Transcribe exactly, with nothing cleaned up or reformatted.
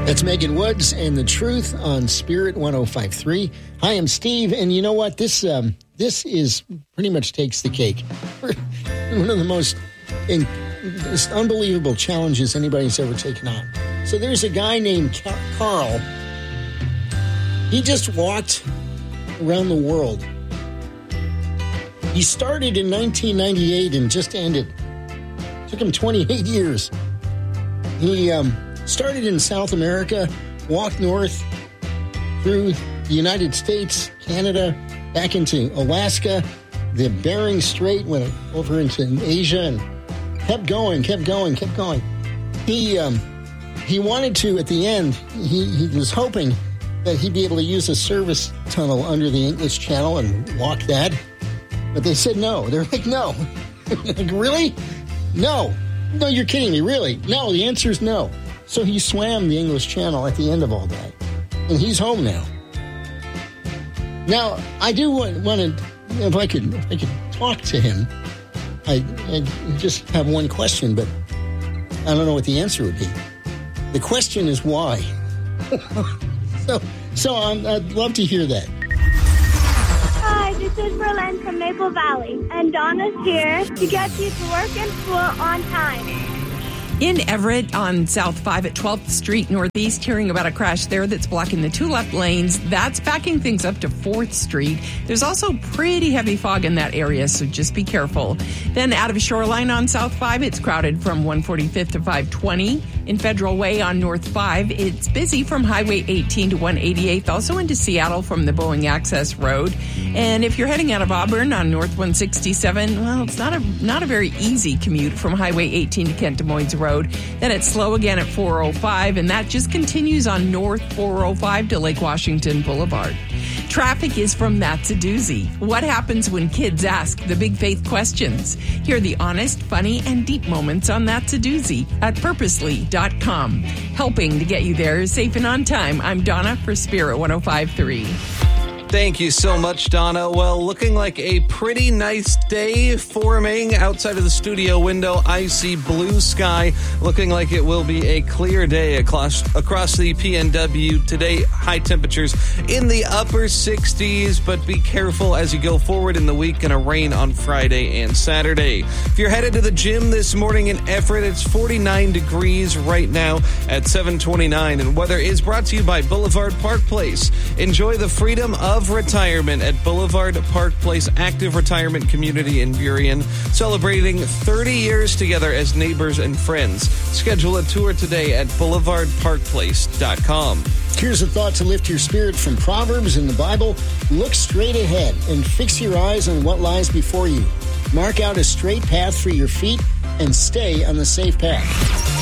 That's Megan Woods and The Truth on Spirit one oh five point three. Hi, I'm Steve, and you know what? This um, this is pretty much takes the cake. One of the most in, most unbelievable challenges anybody's ever taken on. So there's a guy named Carl. He just walked around the world. He started in nineteen ninety-eight and just ended. It took him twenty-eight years. He um, started in South America, walked north through the United States, Canada, back into Alaska, the Bering Strait, went over into Asia, and kept going, kept going, kept going. He um, he wanted to, at the end, he, he was hoping that he'd be able to use a service tunnel under the English Channel and walk that. But they said no. They're like, no. Like, really? No. No, you're kidding me, really? No, the answer is no. So he swam the English Channel at the end of all that. And he's home now. Now, I do want, want to, if I could if I could talk to him, I, I just have one question, but I don't know what the answer would be. The question is why? so so um, I'd love to hear that. Hi, this is Berlin from Maple Valley, and Donna's here to get you to work and school on time. In Everett on South five at twelfth Street Northeast, hearing about a crash there that's blocking the two left lanes. That's backing things up to fourth Street. There's also pretty heavy fog in that area, so just be careful. Then out of Shoreline on South five, it's crowded from one forty-fifth to five twenty. In Federal Way on North five, it's busy from Highway eighteen to one eighty-eighth, also into Seattle from the Boeing Access Road. And if you're heading out of Auburn on North one sixty-seven, well, it's not a not a very easy commute from Highway eighteen to Kent Des Moines Road. Then it's slow again at four oh five, and that just continues on North four oh five to Lake Washington Boulevard. Traffic is from That's a Doozy. What happens when kids ask the big faith questions? Hear the honest, funny, and deep moments on That's a Doozy at purposely dot com. Helping to get you there safe and on time. I'm Donna for Spirit one oh five point three. Thank you so much, Donna. Well, looking like a pretty nice day forming outside of the studio window. I see blue sky, looking like it will be a clear day across, across the P N W today. High temperatures in the upper sixties, but be careful as you go forward in the week. Gonna rain on Friday and Saturday. If you're headed to the gym this morning in Everett, it's forty-nine degrees right now at seven twenty-nine, and weather is brought to you by Boulevard Park Place. Enjoy the freedom of retirement at Boulevard Park Place Active Retirement Community in Burien, celebrating thirty years together as neighbors and friends. Schedule a tour today at boulevard park place dot com. Here's a thought to lift your spirit from Proverbs in the Bible. Look straight ahead and fix your eyes on what lies before you. Mark out a straight path for your feet and stay on the safe path.